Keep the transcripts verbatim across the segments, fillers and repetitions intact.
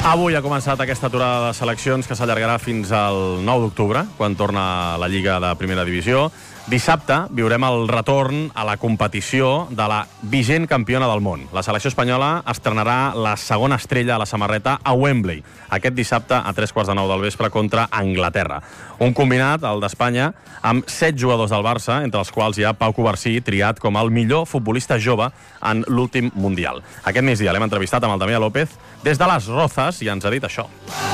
Avui ha començat aquesta aturada de seleccions que s'allargarà fins al nou d'octubre, quan torna la Lliga de Primera Divisió. Dissabte viurem el retorn a la competició de la vigent campiona del món. La selecció espanyola estrenarà la segona estrella a la samarreta a Wembley, aquest dissabte a tres quarts de nou del vespre contra Anglaterra. Un combinat, el d'Espanya, amb set jugadors del Barça, entre els quals hi ha Pau Covarsí, triat com el millor futbolista jove en l'últim Mundial. Aquest migdia l'hem entrevistat amb el Damià López des de les Rozas i ens ha dit això.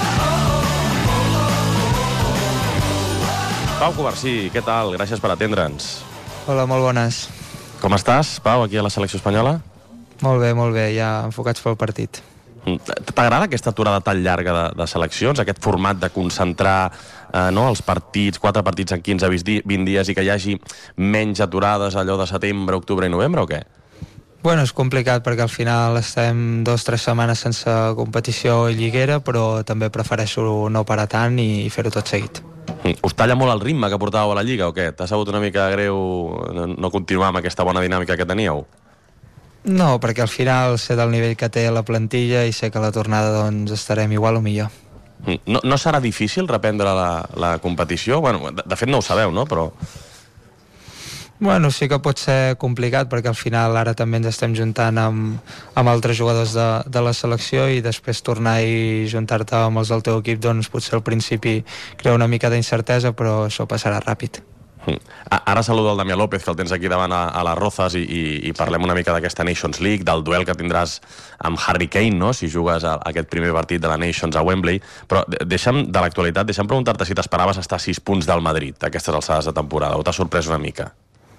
Pau Covarsí, què tal? Gràcies per atendre'ns. Hola, molt bones. Com estàs, Pau, aquí a la selecció espanyola? Molt bé, molt bé, ja enfocats pel partit. T'agrada aquesta aturada tan llarga de, de seleccions, aquest format de concentrar eh, no, els partits, quatre partits en quinze a vint dies i que hi hagi menys aturades allò de setembre, octubre i novembre o què? Bueno, és complicat perquè al final estem dos o tres setmanes sense competició i lliguera, però també prefereixo no parar tant i fer-ho tot seguit. Us talla molt el ritme que portàveu a la Lliga o què? T'ha sabut una mica greu no continuar amb aquesta bona dinàmica que teníeu? No, perquè al final sé del nivell que té la plantilla i sé que a la tornada doncs, estarem igual o millor. No, no serà difícil reprendre la, la competició? Bueno, de, de fet no ho sabeu, no? Però... Bueno, sí que pot ser complicat perquè al final ara també ens estem juntant amb, amb altres jugadors de, de la selecció i després tornar i juntar-te amb els del teu equip, doncs potser al principi crea una mica d'incertesa, però això passarà ràpid. Ara saludo el Damià López, que el tens aquí davant a, a les Rozas i, i, i parlem una mica d'aquesta Nations League, del duel que tindràs amb Harry Kane, no?, si jugues a, a aquest primer partit de la Nations a Wembley. Però deixa'm, de l'actualitat, deixa'm preguntar-te si t'esperaves estar a sis punts del Madrid a aquestes alçades de temporada, o t'ha sorprès una mica?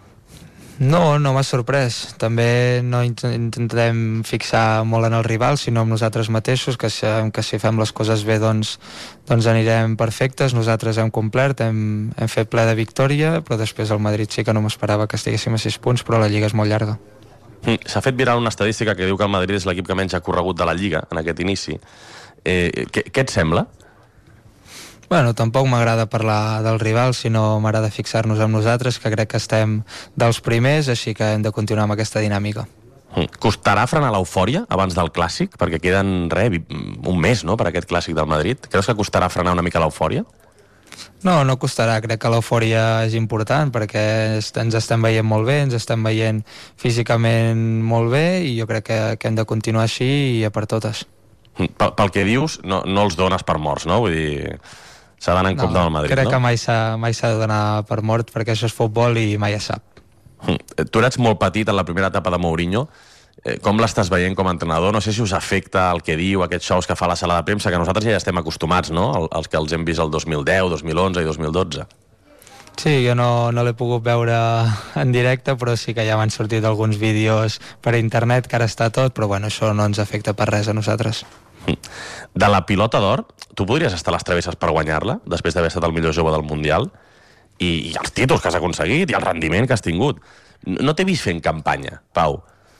No, no m'ha sorprès. També no intentem fixar molt en el rival, sinó en nosaltres mateixos, que si, que si fem les coses bé doncs, doncs anirem perfectes. Nosaltres hem complert, hem, hem fet ple de victòria, però després el Madrid sí que no m'esperava que estiguéssim a sis punts, però la Lliga és molt llarga. S'ha fet viral una estadística que diu que el Madrid és l'equip que menys ha corregut de la Lliga en aquest inici. Eh, què, què et sembla? Bueno, tampoc m'agrada parlar del rival, sinó m'agrada fixar-nos amb nosaltres, que crec que estem dels primers, així que hem de continuar amb aquesta dinàmica. Costarà frenar l'eufòria abans del Clàssic? Perquè queden, res, un mes, no?, per aquest Clàssic del Madrid. Creus que costarà frenar una mica l'eufòria? No, no costarà. Crec que l'eufòria és important perquè ens estem veient molt bé, ens estem veient físicament molt bé i jo crec que, que hem de continuar així i a per totes. Pel, pel que dius, no, no els dones per morts, no? Vull dir... s'ha d'anar en compte amb el Madrid, crec no? Crec que mai s'ha, mai s'ha de donar per mort perquè això és futbol i mai es sap. Tu eres molt petit en la primera etapa de Mourinho. Com l'estàs veient com a entrenador? No sé si us afecta el que diu, aquests shows que fa a la sala de premsa, que nosaltres ja estem acostumats, no?, els que els hem vist el dos mil deu, dos mil onze i dos mil dotze. Sí, jo no, no l'he pogut veure en directe, però sí que ja m'han sortit alguns vídeos per internet, que ara està tot, però bueno, això no ens afecta per res a nosaltres. De la pilota d'or, tu podries estar a les travesses per guanyar-la, després d'haver estat el millor jove del Mundial, i, i els títols que has aconseguit, i el rendiment que has tingut. No t'he vist fent campanya, Pau.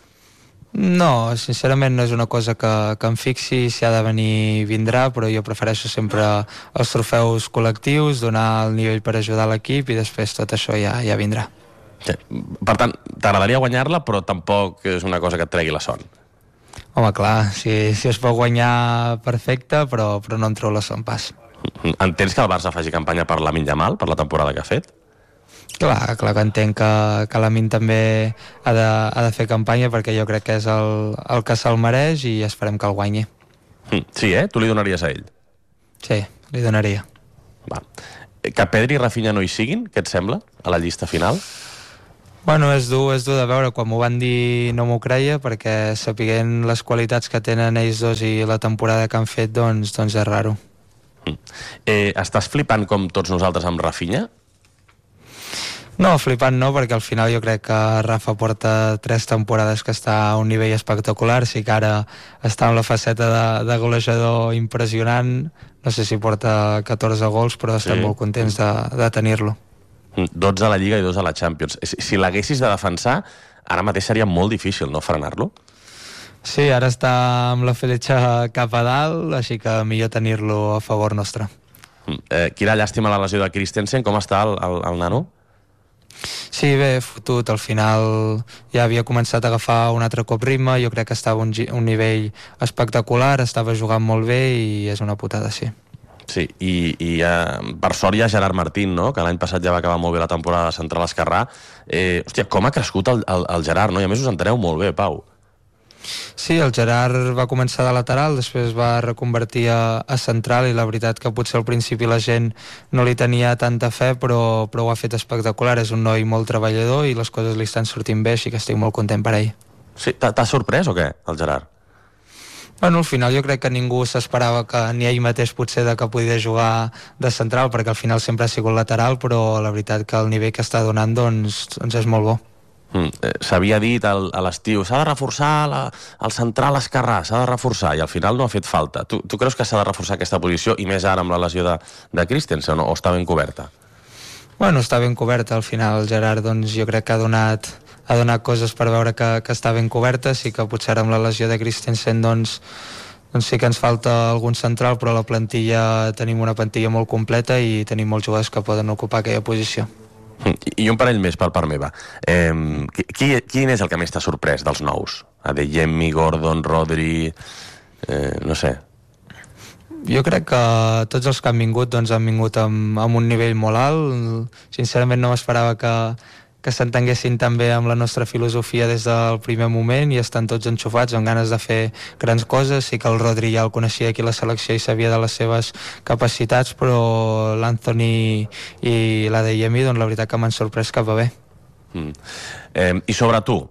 No, sincerament no és una cosa que, que em fixi, si ha de venir vindrà, però jo prefereixo sempre els trofeus col·lectius, donar el nivell per ajudar l'equip i després tot això ja, ja vindrà. Sí. Per tant, t'agradaria guanyar-la, però tampoc és una cosa que et tregui la son. Home, clar, si, si es pot guanyar perfecte, però, però no em treu la son pas. Entens que el Barça faci campanya per Lamine Yamal, per la temporada que ha fet? Clar, clar que entenc que, que Lamine també ha de, ha de fer campanya perquè jo crec que és el, el que se'l mereix i esperem que el guanyi. Sí, eh? Tu li donaries a ell? Sí, li donaria. Va. Que Pedri i Rafinha no hi siguin, què et sembla, a la llista final? Bueno, és dur, és dur de veure. Quan m'ho van dir no m'ho creia, perquè sapiguent les qualitats que tenen ells dos i la temporada que han fet, doncs, doncs és raro. Mm. Eh, estàs flipant com tots nosaltres amb Rafinha? No, flipant no, perquè al final jo crec que Rafa porta tres temporades que està a un nivell espectacular, sí que ara està en la faceta de, de golejador impressionant, no sé si porta catorze gols, però estem sí. molt contents de, de tenir-lo. dotze a la Lliga i dos a la Champions. Si l'haguessis de defensar, ara mateix seria molt difícil, no?, frenar-lo? Sí, ara està amb la fletxa cap a dalt, així que millor tenir-lo a favor nostre. Eh, quina llàstima la lesió de Christensen. Com està el, el, el nano? Sí, bé, fotut. Al final ja havia començat a agafar un altre cop ritme, jo crec que estava a un, un nivell espectacular, estava jugant molt bé i és una putada, sí. Sí, i, i eh, per sort hi ha Gerard Martín, no?, que l'any passat ja va acabar molt bé la temporada de central esquerrà. Eh, hòstia, com ha crescut el, el, el Gerard, no? I a més us enteneu molt bé, Pau. Sí, el Gerard va començar de lateral, després va reconvertir a, a central i la veritat que potser al principi la gent no li tenia tanta fe, però, però ho ha fet espectacular. És un noi molt treballador i les coses li estan sortint bé, així que estic molt content per ell. Sí, t'ha sorprès o què, el Gerard? Bueno, al final jo crec que ningú s'esperava que ni ell mateix potser de que podia jugar de central, perquè al final sempre ha sigut lateral, però la veritat que el nivell que està donant doncs, doncs és molt bo. Mm, eh, s'havia dit al, a l'estiu s'ha de reforçar la, el central esquerrà, s'ha de reforçar, i al final no ha fet falta. Tu, tu creus que s'ha de reforçar aquesta posició, i més ara amb la lesió de, de Christensen, o, o està ben coberta? Bueno, està ben coberta. Al final el Gerard doncs, jo crec que ha donat, ha donat coses per veure que, que està ben coberta. Sí que potser amb la lesió de Christensen doncs, doncs sí que ens falta algun central, però a la plantilla tenim una plantilla molt completa i tenim molts jugadors que poden ocupar aquella posició. I un parell més per part meva. Eh, qui, quin és el que més t'ha sorprès dels nous? Adeyemi, Gordon, Rodri... Eh, no sé. Jo crec que tots els que han vingut doncs, han vingut amb, amb un nivell molt alt. Sincerament no m'esperava que, que s'entenguessin tan bé amb la nostra filosofia des del primer moment i estan tots enxufats amb ganes de fer grans coses. Sí que el Rodri ja el coneixia aquí a la selecció i sabia de les seves capacitats, però l'Anthony i l'Adeyemi, doncs la veritat que m'han sorprès cap a bé. Mm. Eh, I sobre tu,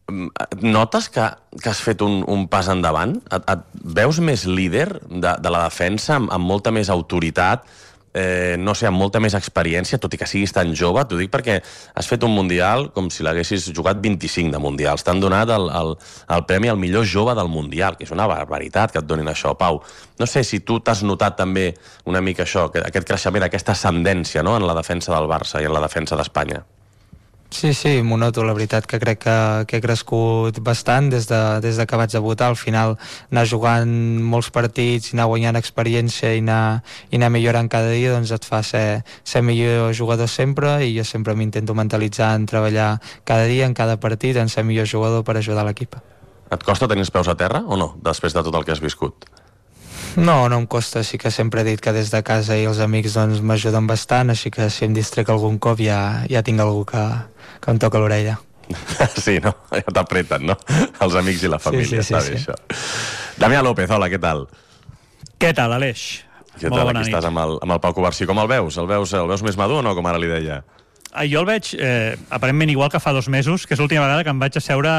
notes que, que has fet un, un pas endavant? Et, et veus més líder de, de la defensa, amb, amb molta més autoritat, eh, no sé, amb molta més experiència, tot i que siguis tan jove? T'ho dic perquè has fet un Mundial com si l'haguessis jugat vint-i-cinc de Mundials. T'han donat el, el, el premi al millor jove del Mundial, que és una barbaritat que et donin això, Pau. No sé si tu t'has notat també una mica això, aquest creixement, aquesta ascendència, no?, en la defensa del Barça i en la defensa d'Espanya. Sí, sí, m'ho noto, la veritat que crec que, que he crescut bastant des de, des de que vaig debutar. Al final anar jugant molts partits, anar guanyant experiència i anar, i anar millorant cada dia doncs et fa ser, ser millor jugador sempre, i jo sempre m'intento mentalitzar en treballar cada dia, en cada partit, en ser millor jugador per ajudar l'equip. Et costa tenir els peus a terra o no, després de tot el que has viscut? No, no em costa, sí que sempre he dit que des de casa i els amics doncs m'ajuden bastant, així que si em distrec algun cop ja, ja tinc algú que, que em toca l'orella. Sí, no? Ja t'apreten, no? Els amics i la família, sí, sí, sí, sí. Això. Damià López, hola, què tal? Què tal, Aleix? Què tal? Aquí estàs amb el, amb el Pau Covarsí. Com el veus? El veus, el veus més madur o no, com ara li deia? Jo el veig eh, aparentment igual que fa dos mesos, que és l'última vegada que em vaig asseure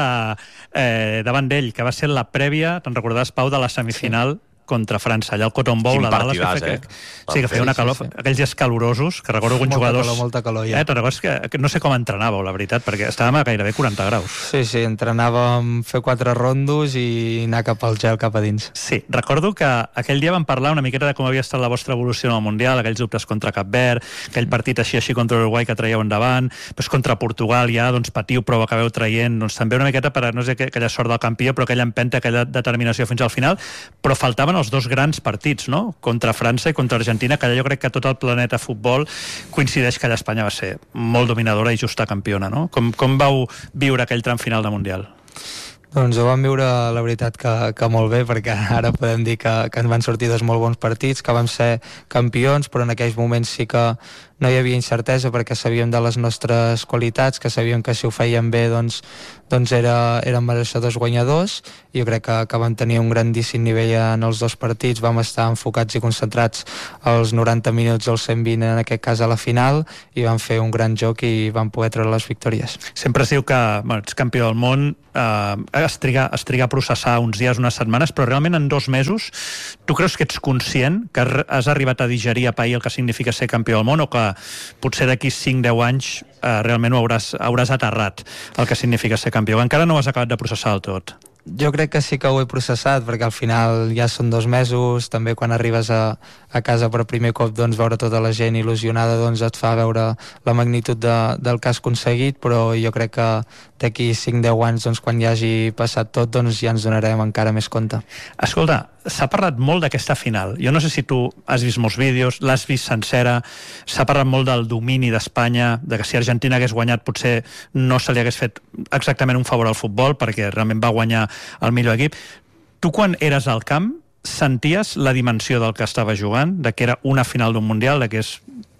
eh, davant d'ell, que va ser la prèvia, te'n recordaràs, Pau, de la semifinal sí. contra França, allà al Cotton Bowl. Quin partidàs, eh? Sí, que feia una calor, sí, sí. Aquells dies calorosos, que recordo alguns molta jugadors... Calor, molta calor, ja. Eh, te'n recordes que, que no sé com entrenàveu, la veritat, perquè estàvem a gairebé quaranta graus. Sí, sí, entrenàvem fer quatre rondos i anar cap al gel, cap a dins. Sí, recordo que aquell dia vam parlar una miqueta de com havia estat la vostra evolució en el Mundial, aquells dubtes contra Cap Verd, aquell partit així així contra Uruguai que traieu endavant, doncs contra Portugal ja, doncs patiu però ho acabeu traient, doncs també una miqueta per, no sé, aquella sort del campió, però aquella empenta, aquella determinació fins al final, però faltaven els dos grans partits, no?, contra França i contra Argentina, que allà jo crec que tot el planeta futbol coincideix que allà Espanya va ser molt dominadora i justa campiona, no? Com, com vau viure aquell tram final de Mundial? Doncs ho vam viure, la veritat, que, que molt bé, perquè ara podem dir que, que ens van sortir dos molt bons partits, que vam ser campions, però en aquells moments sí que no hi havia incertesa perquè sabíem de les nostres qualitats, que sabíem que si ho fèiem bé doncs, doncs era, eren mereixedors guanyadors. Jo crec que, que vam tenir un grandíssim nivell en els dos partits, vam estar enfocats i concentrats als noranta minuts, als cent vint en aquest cas a la final, i vam fer un gran joc i vam poder treure les victòries. Sempre es diu que, bueno, ets campió del món, eh, es, triga, es triga a processar uns dies, unes setmanes, però realment en dos mesos tu creus que ets conscient que has arribat a digerir, a pair el que significa ser campió del món, o que potser d'aquí cinc deu anys eh, realment ho hauràs, hauràs aterrat el que significa ser campió? Encara no ho has acabat de processar del tot. Jo crec que sí que ho he processat, perquè al final ja són dos mesos, també quan arribes a, a casa per primer cop, doncs veure tota la gent il·lusionada doncs et fa veure la magnitud de, del que has aconseguit, però jo crec que d'aquí cinc a deu anys, doncs, quan ja hagi passat tot, doncs ja ens donarem encara més compte. Escolta, s'ha parlat molt d'aquesta final. Jo no sé si tu has vist molts vídeos, l'has vist sencera, s'ha parlat molt del domini d'Espanya, de que si Argentina hagués guanyat potser no se li hagués fet exactament un favor al futbol, perquè realment va guanyar el millor equip. Tu, quan eres al camp, senties la dimensió del que estava jugant, de que era una final d'un Mundial, de que és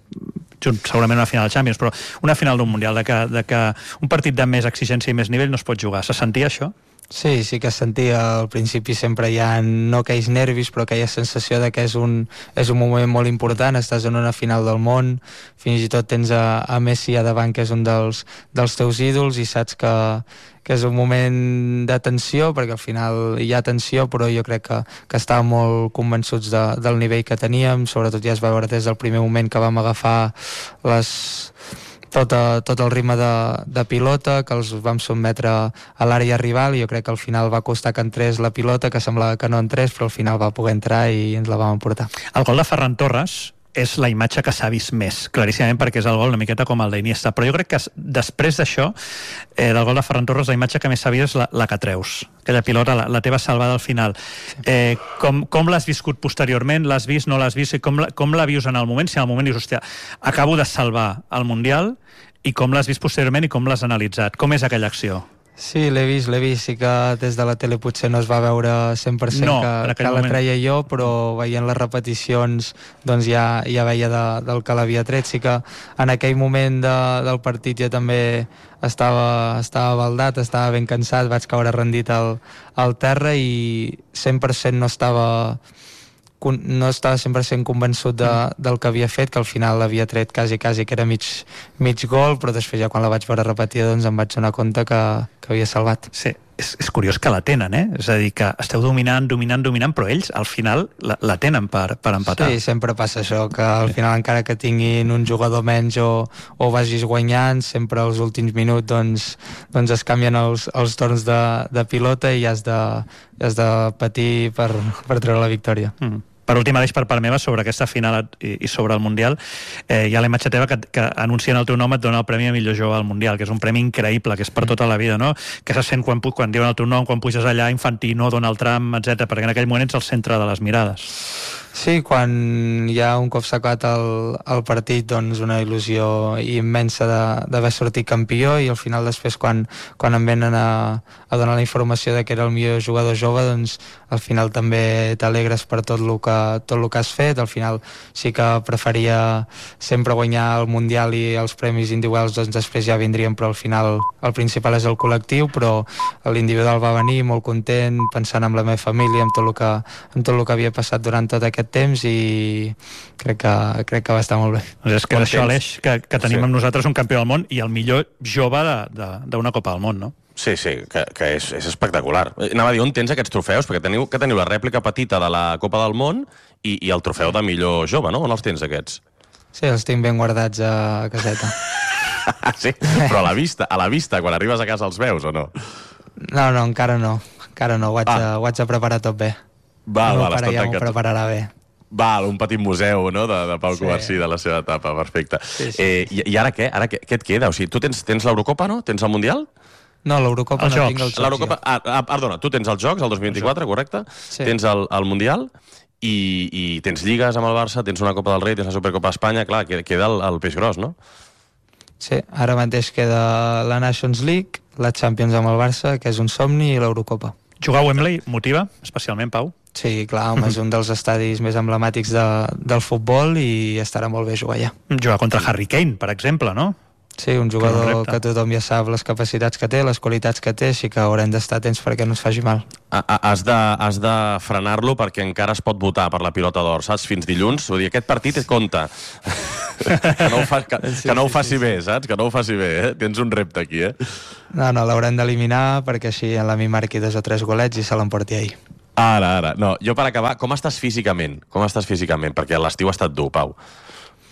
segurament una final de Champions, però una final d'un Mundial, de que, de que un partit de més exigència i més nivell no es pot jugar. Se sentia això? Sí, sí que es sentia. Al principi sempre hi ha no aquells nervis, però aquella sensació de que és un, és un moment molt important, estàs en una final del món, fins i tot tens a, a Messi a davant, que és un dels, dels teus ídols, i saps que, que és un moment de tensió, perquè al final hi ha tensió, però jo crec que, que estàvem molt convençuts de, del nivell que teníem, sobretot ja es va veure des del primer moment que vam agafar les... Tot, a, tot el ritme de, de pilota, que els vam sotmetre a l'àrea rival, i jo crec que al final va costar que entrés la pilota, que semblava que no entrés, però al final va poder entrar i ens la vam emportar. El gol de Ferran Torres és la imatge que s'ha vist més, claríssimament, perquè és el gol una miqueta com el d'Iniesta, però jo crec que després d'això, eh, del gol de Ferran Torres, la imatge que més s'ha vist és la, la que treus, aquella pilota, la, la teva salvada al final. Eh, com com l'has viscut posteriorment? L'has vist, no l'has vist? I com la, com la vius en el moment? Si en el moment dius, hòstia, acabo de salvar el Mundial, i com l'has vist posteriorment i com l'has analitzat? Com és aquella acció? Sí, l'he vist, l'he vist. Sí que des de la tele potser no es va veure cent per cent no, que, que la moment. treia jo, però veient les repeticions doncs ja, ja veia de, del que l'havia tret. Sí que en aquell moment de, del partit jo també estava, estava baldat, estava ben cansat, vaig caure rendit al, al terra i cent per cent no estava... no estava cent per cent convençut de, del que havia fet, que al final l'havia tret quasi, quasi que era mig, mig gol, però després ja quan la vaig veure repetida doncs em vaig donar compte que, que havia salvat. Sí, és, és curiós que la tenen, eh? És a dir, que esteu dominant, dominant, dominant, però ells al final la, la tenen per, per empatar. Sí, sempre passa això, que al final encara que tinguin un jugador menys o, o vagis guanyant, sempre als últims minuts doncs, doncs es canvien els, els torns de, de pilota i has de, has de patir per, per treure la victòria. Mm. Per últim, Aleix, per part meva, sobre aquesta final i, i sobre el Mundial, eh, hi ha la imatge teva que, que anuncien el teu nom et dona el Premi a Millor Jove al Mundial, que és un premi increïble, que és per tota la vida, no? Que se sent quan, quan diuen el teu nom, quan puges allà, Infantino, Donald Trump, etcètera, perquè en aquell moment ets el centre de les mirades. Sí, quan ja un cop s'ha acabat el, el partit, doncs una il·lusió immensa d'haver sortit campió, i al final després quan, quan em venen a, a donar la informació de que era el millor jugador jove, doncs al final també t'alegres per tot el que, tot el que has fet. Al final sí que preferia sempre guanyar el Mundial i els premis individuals doncs després ja vindrien, però al final el principal és el col·lectiu, però l'individual va venir molt content, pensant en la meva família, en tot el que, en tot el que havia passat durant tot aquest temps, i crec que, crec que va estar molt bé. Doncs és que Bon això, temps. Aleix, que, que tenim Sí. amb nosaltres un campió del món i el millor jove d'una Copa del Món, no? Sí, sí, que, que és, és espectacular. Anava a dir, on tens aquests trofeus? Perquè teniu, que teniu la rèplica petita de la Copa del Món i, i el trofeu de millor jove, no? On els tens, aquests? Sí, els tinc ben guardats a caseta. Sí, però a la vista, a la vista, quan arribes a casa els veus, o no? No, no, encara no. Encara no, ho haig, Ah. de, ho haig de preparar tot bé. Val, El meu val, pare està ja m'ho tancat. prepararà bé. Val, un petit museu, no?, de, de Pau Sí. Covarsí, de la seva etapa, perfecte. Sí, sí. Eh, i, I ara què? Ara què, què et queda? O sigui, tu tens, tens l'Eurocopa, no? Tens el Mundial? No, l'Eurocopa Els no Jocs. tinc els Jocs. L'Eurocopa... Ah, ah, perdona, tu tens els Jocs, el dos mil vint-i-quatre, correcte? Sí. Tens el, el Mundial i, i tens lligues amb el Barça, tens una Copa del Rei, tens la Supercopa d'Espanya, clar, queda, queda el, el peix gros, no? Sí, ara mateix queda la Nations League, la Champions amb el Barça, que és un somni, i l'Eurocopa. Jugar a Wembley motiva, especialment, Pau? Sí, clar, home, és un dels estadis més emblemàtics de, del futbol i estarà molt bé jugar allà. Jugar contra Harry Kane, per exemple, no? Sí, un jugador repte. que tothom ja sap les capacitats que té, les qualitats que té, així que haurem d'estar atents perquè no es faci mal. A, a, has de, has de frenar-lo perquè encara es pot votar per la pilota d'or, saps? Fins dilluns. Vull dir, aquest partit et compta. que no ho, fa, que, Sí, que no ho sí, faci sí, bé, saps? Que no ho faci bé, eh? Tens un repte aquí, eh? No, no, l'haurem d'eliminar perquè així en la mi marqui dos o tres golets i se l'emporti ahir. Ara, ara. No, jo per acabar, com estàs físicament? Com estàs físicament? Perquè l'estiu ha estat dur, Pau.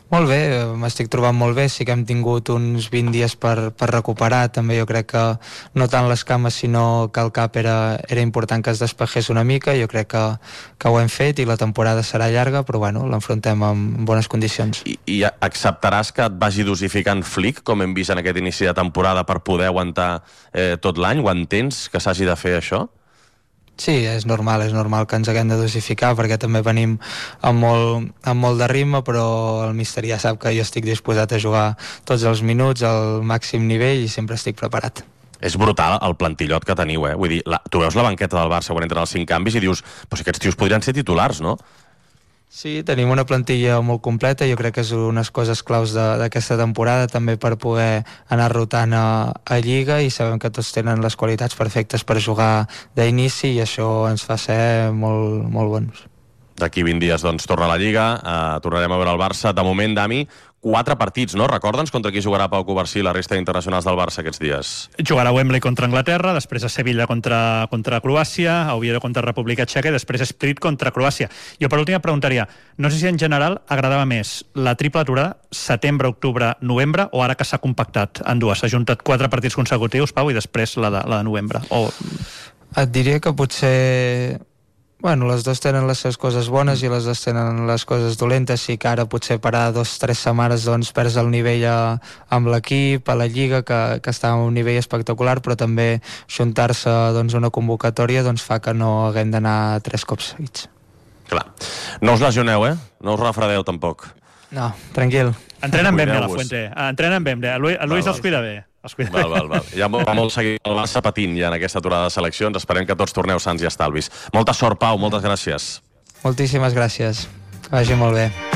Molt bé, m'estic trobant molt bé, sí que hem tingut uns vint dies per, per recuperar, també jo crec que no tant les cames sinó que el cap era, era important que es despejés una mica, jo crec que, que ho hem fet i la temporada serà llarga, però bueno, l'enfrontem en bones condicions. I, I acceptaràs que et vagi dosificant Flick, com hem vist en aquest inici de temporada, per poder aguantar eh, tot l'any? Ho entens, que s'hagi de fer això? Sí, és normal, és normal que ens haguem de dosificar perquè també venim amb molt, amb molt de ritme, però el míster ja sap que jo estic disposat a jugar tots els minuts al màxim nivell i sempre estic preparat. És brutal el plantillot que teniu, eh? Vull dir, la, tu veus la banqueta del Barça quan entren els cinc canvis i dius, però si aquests tios podrien ser titulars, no? Sí, tenim una plantilla molt completa, jo crec que és unes coses claus d'aquesta temporada també per poder anar rotant a, a Lliga i sabem que tots tenen les qualitats perfectes per jugar d'inici i això ens fa ser molt, molt bons. D'aquí vint dies doncs torna a la Lliga, eh, tornarem a veure el Barça. De moment, Dami, quatre partits, no? Recorda'ns contra qui jugarà Pau Covarsí i la resta d'internacionals del Barça aquests dies. Jugarà a Wembley contra Anglaterra, després a Sevilla contra, contra Croàcia, a Oviedo contra República Txeca i després a Split contra Croàcia. Jo per últim preguntaria, no sé si en general agradava més la triple aturada setembre, octubre, novembre o ara que s'ha compactat en dues, s'ha juntat quatre partits consecutius, Pau, i després la de, la de novembre. O... Et diria que potser... Bueno, les dues tenen les seves coses bones i les dues tenen les coses dolentes, sí que ara potser parar dos o tres setmanes doncs perds el nivell a, amb l'equip, a la Lliga, que, que està a un nivell espectacular, però també juntar-se doncs, una convocatòria doncs, fa que no haguem d'anar tres cops seguits. Clar. No us lesioneu, eh? No us refredeu tampoc. No, tranquil. Entrena amb Bembe, la Fuente. Entrena amb Bembe. El Luis els cuida bé. Val, val, val. Hi ha molt, molt seguit el Barça patint ja en aquesta aturada de seleccions. Esperem que tots torneu sants i estalvis. Molta sort, Pau. Moltes gràcies. Moltíssimes gràcies. Que vagi molt bé.